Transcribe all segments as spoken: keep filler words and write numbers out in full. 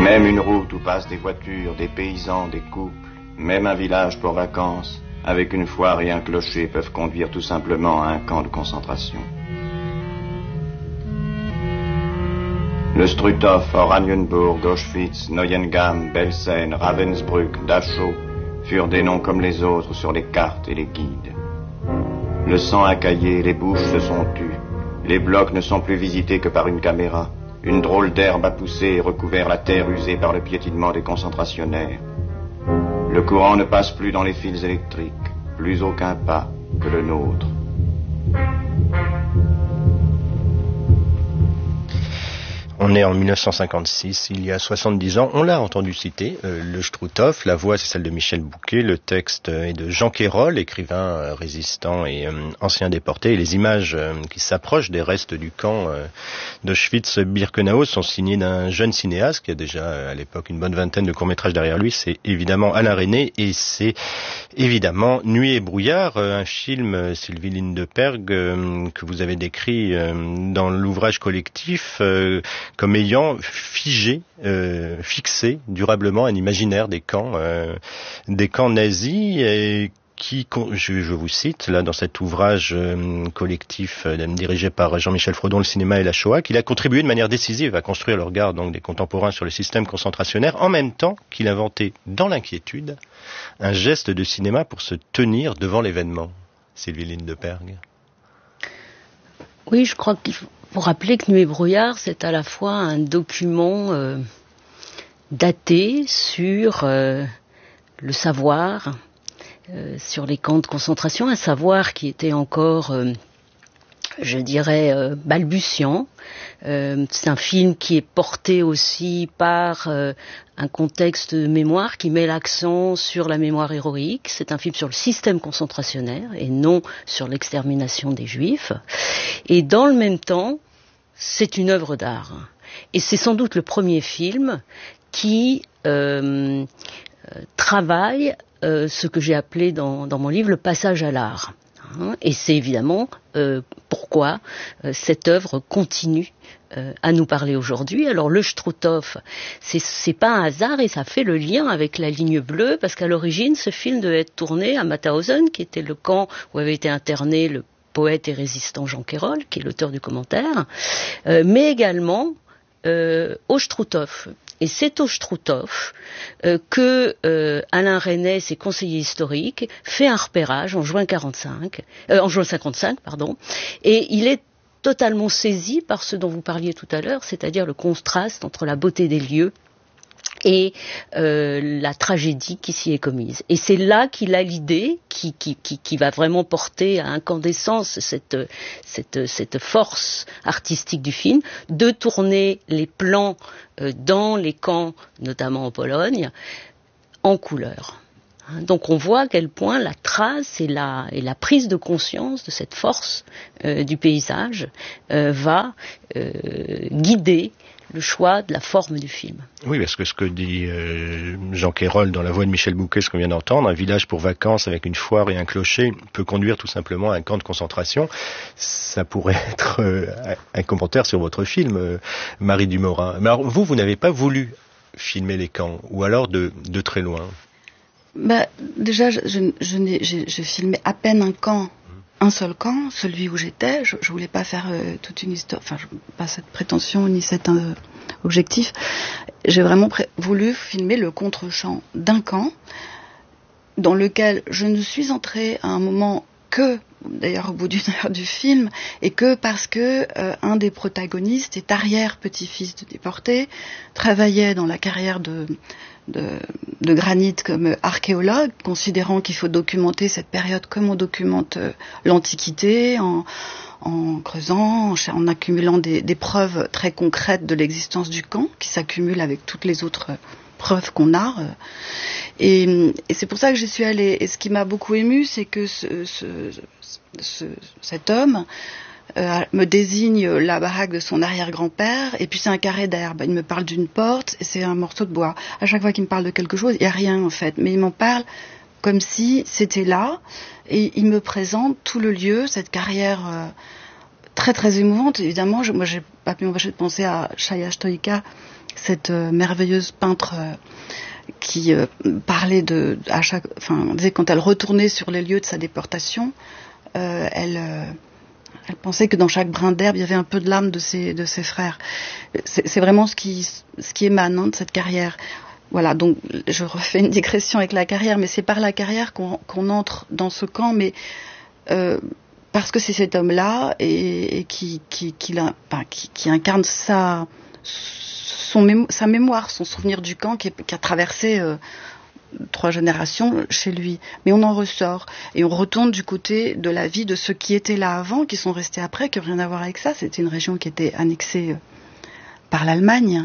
Même une route où passent des voitures, des paysans, des couples, même un village pour vacances, avec une foire et un clocher peuvent conduire tout simplement à un camp de concentration. Le Struthof, Oranienburg, Auschwitz, Neuengamme, Belsen, Ravensbrück, Dachau furent des noms comme les autres sur les cartes et les guides. Le sang a caillé, les bouches se sont tues. Les blocs ne sont plus visités que par une caméra. Une drôle d'herbe a poussé et recouvert la terre usée par le piétinement des concentrationnaires. Le courant ne passe plus dans les fils électriques, plus aucun pas que le nôtre. On est en mille neuf cent cinquante-six, il y a soixante-dix ans. On l'a entendu citer, euh, le Struthof. La voix, c'est celle de Michel Bouquet. Le texte est de Jean Quérol, écrivain euh, résistant et euh, ancien déporté. Et les images euh, qui s'approchent des restes du camp euh, d'Auschwitz-Birkenau sont signées d'un jeune cinéaste qui a déjà euh, à l'époque une bonne vingtaine de courts-métrages derrière lui. C'est évidemment Alain Resnais et c'est évidemment Nuit et brouillard, euh, un film, euh, Sylvie Lindeperg, euh, que vous avez décrit euh, dans l'ouvrage collectif euh, comme ayant figé, euh, fixé durablement un imaginaire des camps, euh, des camps nazis, et qui, je, je vous cite, là, dans cet ouvrage euh, collectif euh, dirigé par Jean-Michel Frodon, Le cinéma et la Shoah, qu'il a contribué de manière décisive à construire le regard donc des contemporains sur le système concentrationnaire, en même temps qu'il inventait, dans l'inquiétude, un geste de cinéma pour se tenir devant l'événement. Sylvie Lindeperg. Oui, je crois qu'il faut Pour rappeler que Nuit et brouillard, c'est à la fois un document euh, daté sur euh, le savoir, euh, sur les camps de concentration, un savoir qui était encore, euh, je dirais, euh, balbutiant. Euh, c'est un film qui est porté aussi par euh, un contexte de mémoire qui met l'accent sur la mémoire héroïque. C'est un film sur le système concentrationnaire et non sur l'extermination des Juifs. Et dans le même temps, c'est une œuvre d'art. Et c'est sans doute le premier film qui euh, euh, travaille euh, ce que j'ai appelé dans, dans mon livre le passage à l'art. Et c'est évidemment euh, pourquoi euh, cette œuvre continue euh, à nous parler aujourd'hui. Alors le Struthof, c'est, c'est pas un hasard et ça fait le lien avec la ligne bleue, parce qu'à l'origine ce film devait être tourné à Mauthausen, qui était le camp où avait été interné le poète et résistant Jean Quérol, qui est l'auteur du commentaire, euh, mais également euh, au Struthof. Et c'est au Struthof euh, que euh, Alain Resnais, ses conseillers historiques, fait un repérage en juin quarante-cinq, euh, en juin cinquante-cinq, pardon, et il est totalement saisi par ce dont vous parliez tout à l'heure, c'est-à-dire le contraste entre la beauté des lieux et euh, la tragédie qui s'y est commise. Et c'est là qu'il a l'idée qui, qui, qui, qui va vraiment porter à incandescence cette, cette, cette force artistique du film, de tourner les plans euh, dans les camps, notamment en Pologne, en couleur. Donc on voit à quel point la trace et la, et la prise de conscience de cette force euh, du paysage euh, va euh, guider le choix de la forme du film. Oui, parce que ce que dit euh, Jean Quérol dans la voix de Michel Bouquet, ce qu'on vient d'entendre, un village pour vacances avec une foire et un clocher peut conduire tout simplement à un camp de concentration. Ça pourrait être euh, un commentaire sur votre film, euh, Marie Dumorin. Mais alors, vous, vous n'avez pas voulu filmer les camps, ou alors de, de très loin? Bah, déjà, je, je, je, n'ai, j'ai, je filmais à peine un camp. Un seul camp, celui où j'étais. Je, je voulais pas faire euh, toute une histoire, enfin, je, pas cette prétention ni cet euh, objectif. J'ai vraiment pré- voulu filmer le contre-champ d'un camp dans lequel je ne suis entrée à un moment que, d'ailleurs au bout d'une heure du film, et que parce que euh, un des protagonistes est arrière-petit-fils de déporté, travaillait dans la carrière de De, de granit comme archéologue, considérant qu'il faut documenter cette période comme on documente euh, l'Antiquité, en, en creusant, en, en accumulant des, des preuves très concrètes de l'existence du camp, qui s'accumulent avec toutes les autres preuves qu'on a. Euh, et, et c'est pour ça que j'y suis allée. Et ce qui m'a beaucoup émue, c'est que ce, ce, ce, cet homme Euh, me désigne la baraque de son arrière-grand-père, et puis c'est un carré d'herbe. Il me parle d'une porte, et c'est un morceau de bois. À chaque fois qu'il me parle de quelque chose, il n'y a rien en fait, mais il m'en parle comme si c'était là, et il me présente tout le lieu, cette carrière euh, très très émouvante. Évidemment, je, moi j'ai pas pu m'empêcher de penser à Chaya Stoïka, cette euh, merveilleuse peintre euh, qui euh, parlait de, à chaque, enfin, disait quand elle retournait sur les lieux de sa déportation, euh, elle, euh, elle pensait que dans chaque brin d'herbe il y avait un peu de l'âme de ses, de ses frères. C'est, c'est vraiment ce qui, ce qui émane hein, de cette carrière. Voilà, donc je refais une digression avec la carrière, mais c'est par la carrière qu'on, qu'on entre dans ce camp, mais euh, parce que c'est cet homme-là et, et qui, qui, qui, la, enfin, qui, qui incarne sa, son mémo- sa mémoire, son souvenir du camp qui, qui a traversé euh, trois générations chez lui. Mais on en ressort et on retourne du côté de la vie de ceux qui étaient là avant, qui sont restés après, qui n'ont rien à voir avec ça. C'était une région qui était annexée euh, par l'Allemagne.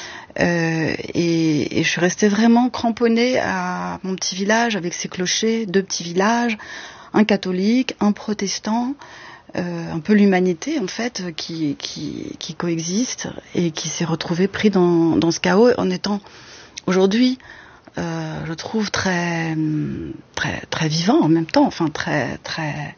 Euh, et, et je suis restée vraiment cramponnée à mon petit village avec ses clochers, deux petits villages, un catholique, un protestant, euh, un peu l'humanité en fait qui, qui, qui coexiste et qui s'est retrouvée pris dans, dans ce chaos en étant aujourd'hui, euh, je trouve très, très, très vivant en même temps, enfin très, très,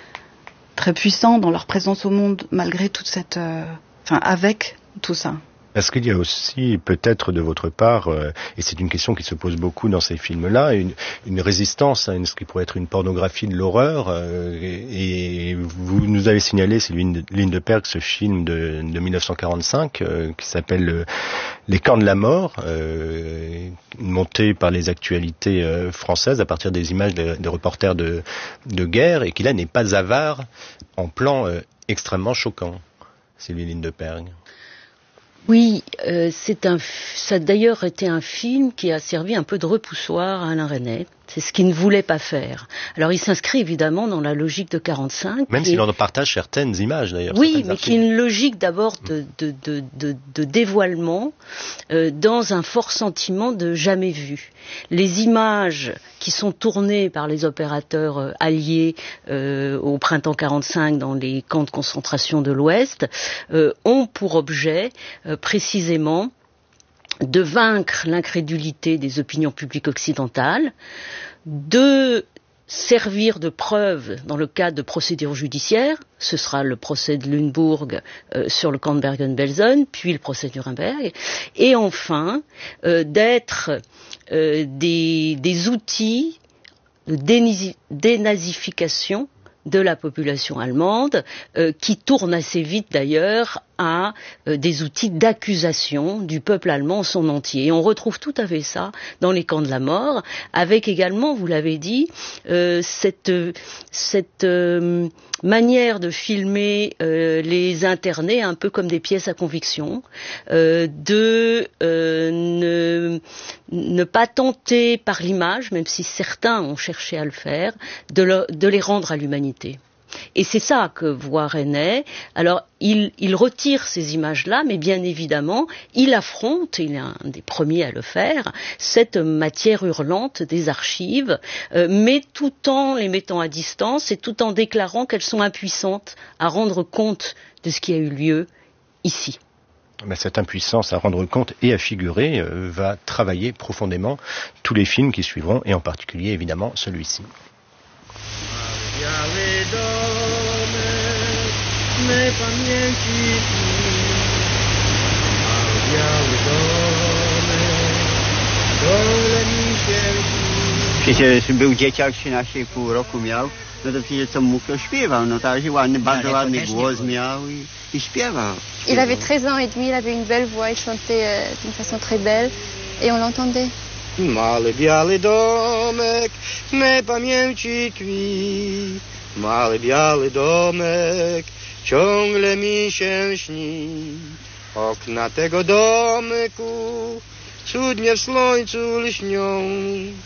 très puissant dans leur présence au monde malgré toute cette, euh, enfin avec tout ça. Est-ce qu'il y a aussi peut-être de votre part, euh, et c'est une question qui se pose beaucoup dans ces films-là, une, une résistance à une, ce qui pourrait être une pornographie de l'horreur euh, et, et vous nous avez signalé, c'est Lynn de Perg, ce film de, de dix-neuf cent quarante-cinq euh, qui s'appelle euh, Les camps de la mort, euh, monté par les actualités euh, françaises à partir des images des, des reporters de, de guerre et qui là n'est pas avare en plan euh, extrêmement choquant. C'est Lynn de Perg. Oui, euh, c'est un, ça a d'ailleurs été un film qui a servi un peu de repoussoir à Alain Resnais. C'est ce qu'il ne voulait pas faire. Alors il s'inscrit évidemment dans la logique de quarante-cinq. Même s'il en partage certaines images d'ailleurs. Oui, mais qui est une logique d'abord de, de, de, de, de dévoilement euh, dans un fort sentiment de jamais vu. Les images qui sont tournées par les opérateurs euh, alliés euh, au printemps quarante-cinq dans les camps de concentration de l'Ouest euh, ont pour objet euh, précisément de vaincre l'incrédulité des opinions publiques occidentales, de servir de preuve dans le cadre de procédures judiciaires, ce sera le procès de Lunebourg euh, sur le camp de Bergen-Belsen, puis le procès de Nuremberg, et enfin euh, d'être euh, des, des outils de dénasi- dénazification de la population allemande, euh, qui tourne assez vite d'ailleurs à euh, des outils d'accusation du peuple allemand en son entier. Et on retrouve tout à fait ça dans les camps de la mort, avec également, vous l'avez dit, euh, cette, cette euh, manière de filmer euh, les internés un peu comme des pièces à conviction, euh, de euh, ne, ne pas tenter par l'image, même si certains ont cherché à le faire, de, le, de les rendre à l'humanité. Et c'est ça que voit Resnais. Alors, il, il retire ces images-là, mais bien évidemment, il affronte, il est un des premiers à le faire, cette matière hurlante des archives, euh, mais tout en les mettant à distance et tout en déclarant qu'elles sont impuissantes à rendre compte de ce qui a eu lieu ici. Mais cette impuissance à rendre compte et à figurer euh, va travailler profondément tous les films qui suivront, et en particulier, évidemment, celui-ci. Przecież był dzieciak trzynaście i pół roku miał, no to przecież co mógł, to śpiewał, no tak, ładny, bardzo ładny głos miał i, i śpiewał, śpiewał. Il avait treize ans et demi, il avait une belle voix, il chantait euh, d'une façon très belle et on l'entendait. Mały biały domek, me pamięci tkwi, mały biały domek, ciągle mi się śni. Okna tego domku cudnie w słońcu lśnią.